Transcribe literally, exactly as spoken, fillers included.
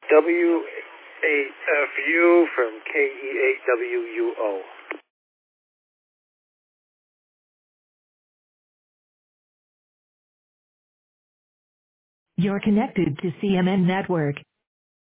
W eight F U from K E eight W U O. You're connected to C M N Network.